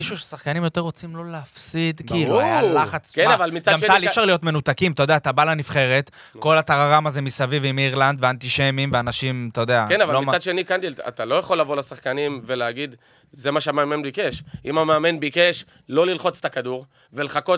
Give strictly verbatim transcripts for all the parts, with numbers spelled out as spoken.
מישהו ששחקנים יותר רוצים לא להפסיד, כאילו, היה לחץ. כן, אבל מצד שני... גם טל, אפשר להיות מנותקים, אתה יודע, אתה בא לנבחרת, כל הטררם הזה מסביב עם אירלנד, ואנטישמים, ואנשים, אתה יודע... כן, אבל מצד שני, קנדיל, אתה לא יכול לבוא לשחקנים ולהגיד, זה מה שהמאמן ביקש. אם המאמן ביקש לא ללחוץ את הכדור, ולחכות...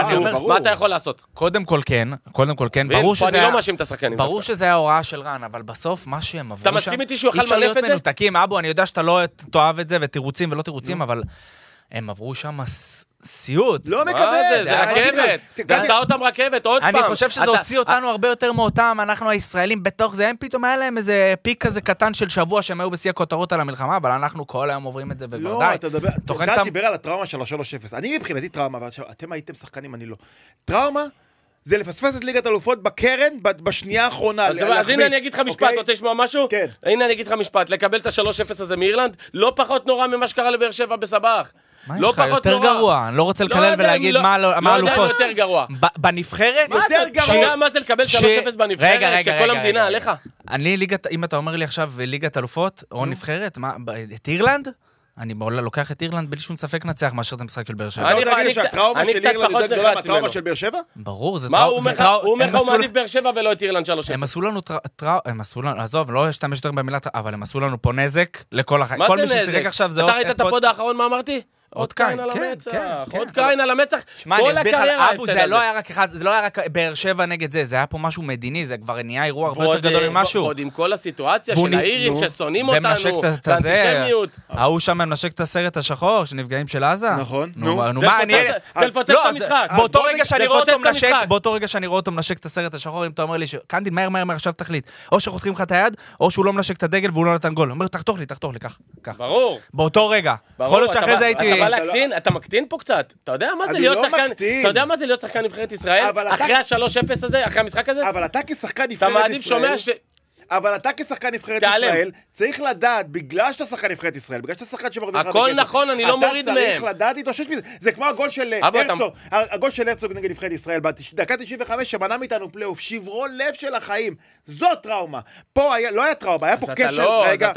מה אתה יכול לעשות? קודם כל כן, קודם כל כן, ברור שזה... אני לא מאשים את השחקנים. ברור שזה היה הוראה של רן, אבל בסוף מה שהם עברו שם... אתה מסכים איתי שהוא יוכל מלף את זה? מנותקים, אבו, אני יודע שאתה לא תאהב את זה, ותירוצים ולא תירוצים, אבל הם עברו שם סיוט. לא מקבל, זה רכבת. גזע אותם רכבת, עוד פעם. אני חושב שזה הוציא אותנו הרבה יותר מאותם, אנחנו הישראלים בתוך זה, הם פתאום היה להם איזה פיק כזה קטן של שבוע, שהם היו בשיא הכותרות על המלחמה, אבל אנחנו כל היום עוברים את זה, וכבר די. לא, אתה דבר, אתה דיבר על הטראומה של שלוש אפס. אני מבחינתי טראומה, אבל אתם הייתם שחקנים, אני לא. טראומה זה לפספס את ליגת אלופות בקרן, בשנייה האחרונה. אז הנה אני אגיד לך משפט, רוצה לשמוע משהו? כן. הנה אני אגיד לך משפט, לקבל את ה-שלוש אפס הזה מאירלנד, לא פחות נורא ממה שקרה לבאר שבע בסבח. מה יש לך? יותר גרוע. אני לא רוצה לקלל ולהגיד מה אלופות. לא יודע יותר גרוע. בנבחרת? יותר גרוע. אתה יודע מה זה לקבל שלוש אפס בנבחרת, שכל המדינה עליך? אני, אם אתה אומר לי עכשיו ליגת אלופות, או נבחרת, את אירלנד? אני בעולה לוקח את אירלנד בלי שום ספק נצח מאשר את המשחק של באר שבע. אתה רוצה להגיד שהטראומה של אירלנד יותר גדולה מהטראומה של באר שבע? ברור, זה טראומה. הוא אומר לך הוא מעדיף באר שבע ולא את אירלנד שלוש אפס. הם עשו לנו טראומה, הם עשו לנו, עזוב, לא אשתמש יותר במילה, אבל הם עשו לנו פה נזק לכל החיים. מה זה נזק? אתה ראית את הפוד האחרון, מה אמרתי? עוד קין על המצח, עוד קין על המצח, כל הקריירה אבו, זה לא היה רק אחד, זה לא היה רק באר שבע נגד זה, זה היה פה משהו מדיני, זה כבר נהיה אירוע הרבה יותר גדול ממשהו. ועוד עם כל הסיטואציה של האירים ששונאים אותנו, והאנטישמיות. ההוא שם מנשק את הסרט השחור, שנפגעים של עזה. נכון. נו, מה, אני... זה לפוצץ את המשחק. באותו רגע שאני רואה אותו מנשק, באותו רגע שאני רואה אותו מנשק את הסרט השחור, אם אתה אומר לי, קנדיל, מהר, מהר, מהר, עכשיו תחליט. או שחותכים לך את היד, או שהוא לא מנשק את הדגל והוא לא נתן גול. אומר, תחתוך לי, תחתוך לי, כך, כך. ברור. באותו רגע. יכול להיות שאחרי זה הייתי... אתה בא להקטין, אתה מקטין פה קצת. אתה יודע מה זה להיות שחקן, אתה יודע מה זה להיות שחקן נבחרת ישראל? אחרי ה-שלוש אפס הזה, אחרי המשחק הזה? אבל אתה כשחקן נבחרת ישראל... אבל אתה כשחקן נבחרת ישראל, צריך לדעת, בגלל שאתה שחקן נבחרת ישראל, בגלל שאתה שחקן שמרוויח הרבה כסף, הכל נכון, אני לא מוריד מהם. אתה צריך לדעת להתאושש מזה. זה כמו הגול של הרצוג, הגול של הרצוג נגד נבחרת ישראל, בדקה תשעים וחמש שמנע מאיתנו פלייאוף, שברון לב של החיים. זו טראומה. פה לא היה טראומה, היה פה כשל, רגע.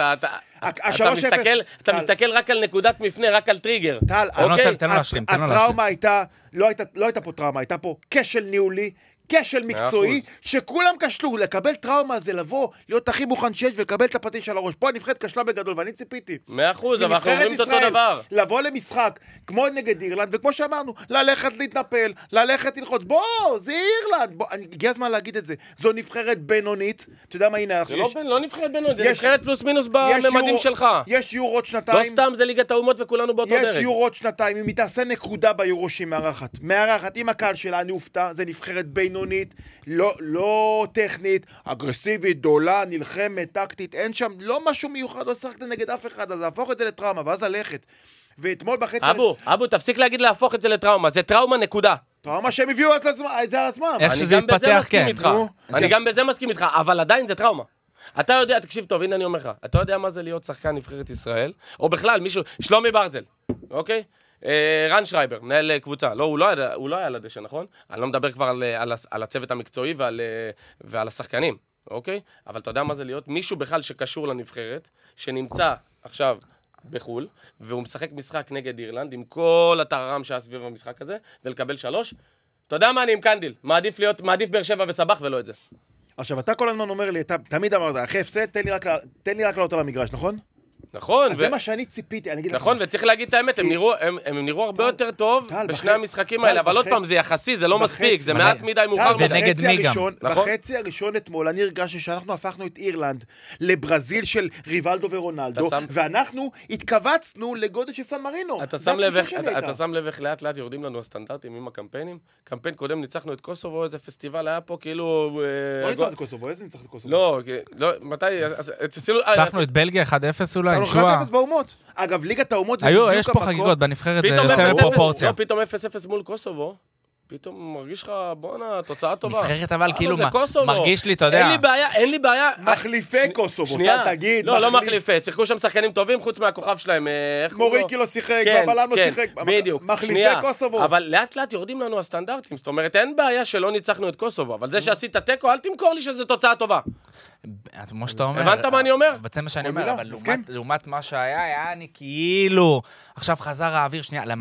אתה מסתכל רק על נקודת מפנה, רק על טריגר. טל, הטראומה הייתה, לא הייתה פה טראומה, הייתה פה כשל ניהולי, כשל מקצועי, שכולם כשלו, לקבל טראומה זה לבוא, להיות הכי מוכן שיש ולקבל את הפטיש על הראש. פה הנבחרת כשלה בגדול, ואני ציפיתי. מאה אחוז, אבל אנחנו אומרים את אותו דבר. לבוא למשחק, כמו נגד אירלנד, וכמו שאמרנו, ללכת להתנפל, ללכת ללחוץ, בוא, זה אירלנד. הגיע הזמן להגיד את זה. זו נבחרת בינונית, אתה יודע מה, הנה, זה לא נבחרת בינונית, זה נבחרת פלוס מינוס בממדים שלך. יש יורות שנתיים. לא סתם זה ליגת האומות וכולנו באותו דרג. יש יורות שנתיים, אם היא תעשה נקודה ביורו שהיא מארחת. מארחת, עם הקהל שלה, אני אופתע, זה נבחרת בינונית, לא, לא טכנית, אגרסיבית, דולה, נלחמת, טקטית, אין שם, לא משהו מיוחד, לא שחקת נגד אף אחד, אז להפוך את זה לטראומה, ואז ללכת. ואתמול בחצי... אבו, אבו, תפסיק להגיד להפוך את זה לטראומה, זה טראומה נקודה. טראומה שהם הביאו את זה על עצמם. איך שזה יתפתח, כן. אני גם בזה מסכים איתך, אבל עדיין זה טראומה. אתה יודע, תקשיב טוב, הנה אני אומר לך, אתה יודע מה זה להיות שחקן נבחרת ישראל, או בכלל מישהו, שלומי ברזל, אוקיי? רן שרייבר, מנהל קבוצה, לא, הוא לא היה על הדשא, נכון? אני לא מדבר כבר על הצוות המקצועי ועל השחקנים, אוקיי? אבל אתה יודע מה זה להיות? מישהו בכלל שקשור לנבחרת, שנמצא עכשיו בחול, והוא משחק משחק נגד אירלנד, עם כל הטררם שהיה סביב המשחק הזה, ולקבל שלוש. אתה יודע מה אני עם קנדיל? מעדיף להיות, מעדיף באר שבע וסבח ולא את זה. עכשיו, אתה כל הזמן אומר לי, אתה תמיד אמרת, אחרי הפסד, תן לי רק לעלות על המגרש, נכון? נכון, זה מה שאני ציפיתי, אני אגיד לך. נכון, וצריך להגיד את האמת, הם נראו הרבה יותר טוב בשני המשחקים האלה, אבל עוד פעם, זה יחסי, זה לא מספיק, זה מעט מדי מאוחר. ונגד מי גם. בחצי הראשון אתמול, אני הרגשתי שאנחנו הפכנו את אירלנד לברזיל של ריבלדו ורונלדו, ואנחנו התכווצנו לגודל של סן מרינו. אתה שם לב איך לאט לאט יורדים לנו הסטנדרטים עם הקמפיינים? קמפיין קודם ניצחנו את קוסובו, איזה פסטיבל היה פה, כאילו... לא ניצחנו את קוסובו, איזה ניצחנו את קוסובו? לא, מתי... ניצחנו את בלגיה אחד אפס אולי. אחד אפס באומות. אגב, ליגת האומות זה בדיוק המקום. היו, יש פה חגיגות, בנבחרת זה יוצא לפרופורציה. פתאום אפס אפס מול קוסובו, פתאום מרגיש לך, בואנה, תוצאה טובה. נבחרת אבל כאילו, זה קוסובו. מרגיש לי, אתה יודע. אין לי בעיה, אין לי בעיה. מחליפי קוסובו, שנייה. תגיד. לא, לא מחליפי, שיחקו שם שחקנים טובים, חוץ מהכוכב שלהם. מוריקי לא שיחק, כן, והבלם לא כן, שיחק. בדיוק. מחליפי שנייה, קוסובו. אבל לאט לאט יורדים לנו הסטנדרטים. זאת אומרת, אין בעיה שלא ניצחנו את קוסובו, אבל זה שעשית תיקו, אל תמכור לי שזו תוצאה טובה. כמו שאתה אומר. הבנת מה אני אומר? זה מה שאני אומר, אבל לעומת מה שהיה, היה אני כאילו, עכשיו חזר האוויר, שנייה,